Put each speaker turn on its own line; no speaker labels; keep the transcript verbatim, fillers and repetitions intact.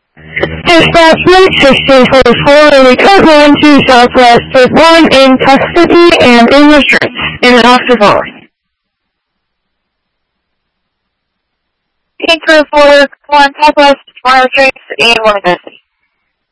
Dispatch Lake sixteen twenty-four and recover one two Southwest with one in custody and in restraints in an active arrest.
King Crew four, one Southwest, one restraints, and one in custody.